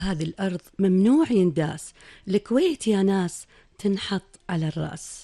هذه الأرض ممنوع ينداس، الكويت يا ناس تنحط على الرأس.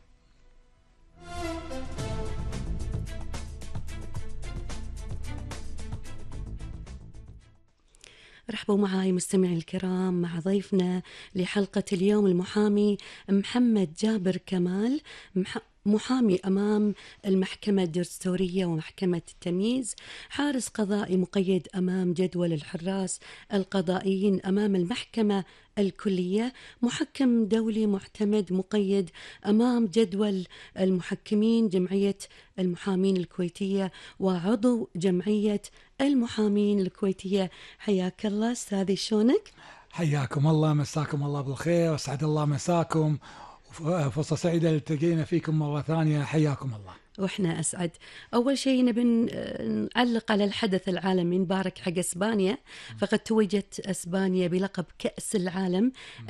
رحبوا معاي مستمعي الكرام مع ضيفنا لحلقة اليوم المحامي محمد جابر كمال، محامي أمام المحكمة الدستورية ومحكمة التمييز، حارس قضائي مقيد أمام جدول الحراس القضائيين أمام المحكمة الكلية، محكم دولي معتمد مقيد أمام جدول المحكمين جمعية المحامين الكويتية، وعضو جمعية المحامين الكويتية. حياك الله أستاذي، شلونك؟ حياكم الله، مساكم الله بالخير، واسعد الله مساكم، فرصة سعيدة التقينا فيكم مرة ثانية. حياكم الله. وإحنا أسعد. أول شيء نبي نعلق على الحدث العالمي نبارك حق إسبانيا، فقد توجت إسبانيا بلقب كأس العالم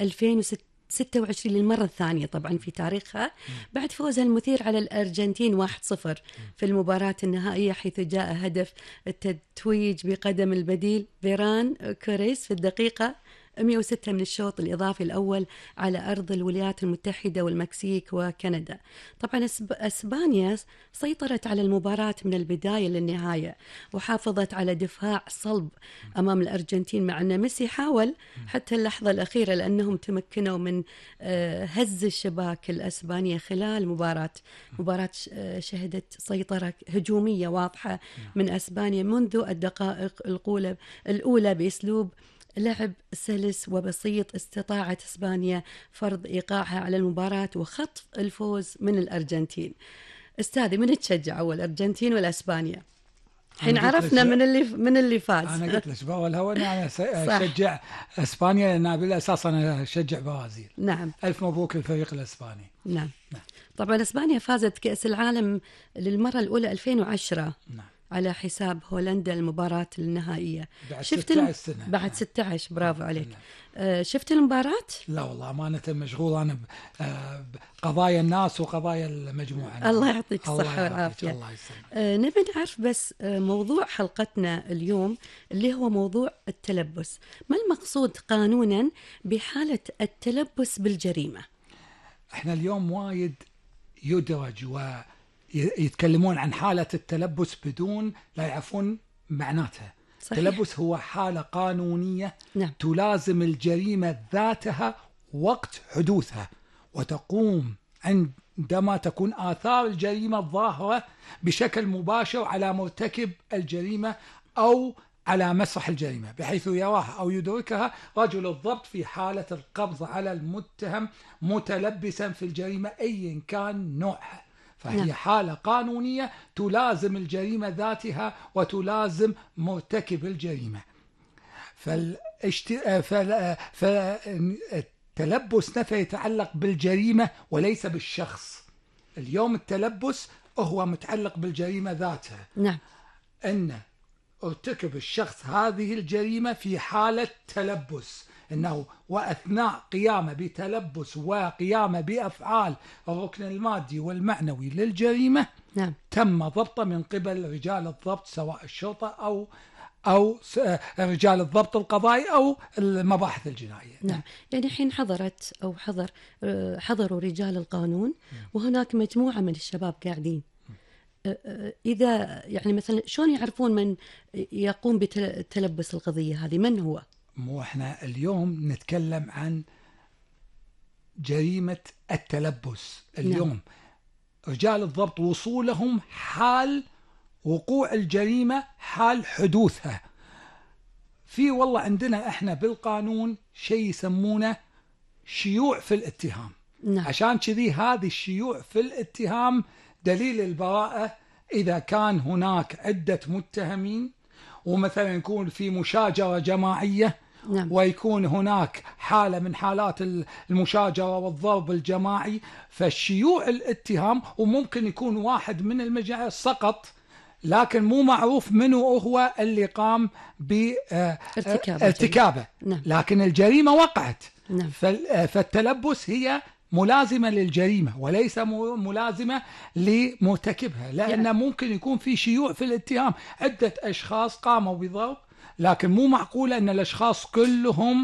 2026 للمرة الثانية طبعا في تاريخها، بعد فوزها المثير على الأرجنتين 1-0 في المباراة النهائية، حيث جاء هدف التتويج بقدم البديل فيران كوريس في الدقيقة 106 من الشوط الإضافي الأول على أرض الولايات المتحدة والمكسيك وكندا. طبعا أسبانيا سيطرت على المباراة من البداية للنهاية، وحافظت على دفاع صلب أمام الأرجنتين، مع أن ميسي حاول حتى اللحظة الأخيرة، لأنهم تمكنوا من هز الشباك الأسبانية خلال مباراة شهدت سيطرة هجومية واضحة من أسبانيا منذ الدقائق الأولى بأسلوب لعب سلس وبسيط. استطاعت إسبانيا فرض إيقاعها على المباراة وخطف الفوز من الأرجنتين. أستاذي، من تشجع أول، الأرجنتين ولا إسبانيا؟ حين عرفنا من اللي فاز. أنا قلت لك بأول هو أنا أشجع إسبانيا، لأن بالأساس أنا أشجع برازيل. نعم. ألف مبروك للفريق الإسباني. نعم. طبعا إسبانيا فازت كأس العالم للمرة الأولى 2010. نعم. على حساب هولندا المباراة النهائية. بعد 16 سنة. بعد 16. برافو عليك. شفت المباراة؟ لا والله أمانة مشغول أنا بقضايا الناس وقضايا المجموعة. الله يعطيك الصحة والعافية. الله يسلمك. نبي نعرف بس موضوع حلقتنا اليوم اللي هو موضوع التلبس. ما المقصود قانونا بحالة التلبس بالجريمة؟ احنا اليوم وايد يدرج يتكلمون عن حالة التلبس بدون لا يعرفون معناتها. صحيح. التلبس هو حالة قانونية. نعم. تلازم الجريمة ذاتها وقت حدوثها، وتقوم عندما تكون آثار الجريمة ظاهرة بشكل مباشر على مرتكب الجريمة أو على مسرح الجريمة، بحيث يراها أو يدركها رجل الضبط في حالة القبض على المتهم متلبسا في الجريمة أيا كان نوعها. فهي نعم. حالة قانونية تلازم الجريمة ذاتها وتلازم مرتكب الجريمة. فالتلبس نفسه يتعلق بالجريمة وليس بالشخص. اليوم التلبس هو متعلق بالجريمة ذاتها. نعم. أن ارتكب الشخص هذه الجريمة في حالة تلبس، إنه وأثناء قيامه بتلبس وقيامه بأفعال الركن المادي والمعنوي للجريمة. نعم. تم ضبطه من قبل رجال الضبط، سواء الشرطة أو رجال الضبط القضائي أو المباحث الجنائية. نعم. يعني حين حضروا رجال القانون، وهناك مجموعة من الشباب قاعدين، إذا يعني مثلا شلون يعرفون من يقوم بتلبس القضية هذه؟ من هو؟ مو احنا اليوم نتكلم عن جريمة التلبس اليوم. نعم. رجال الضبط وصولهم حال وقوع الجريمة، حال حدوثها. في والله عندنا احنا بالقانون شيء يسمونه شيوع في الاتهام. نعم. عشان كذي هذه الشيوع في الاتهام دليل البراءة إذا كان هناك عدة متهمين، ومثلا يكون في مشاجرة جماعية. نعم. ويكون هناك حالة من حالات المشاجرة والضرب الجماعي، فالشيوع الاتهام، وممكن يكون واحد من المجاعر سقط لكن مو معروف منه هو اللي قام بارتكابه. نعم. لكن الجريمة وقعت. نعم. فالتلبس هي ملازمة للجريمة وليس ملازمة لمرتكبها، لأن ممكن يكون في شيوع في الاتهام، عدة أشخاص قاموا بضرب لكن مو معقولة أن الأشخاص كلهم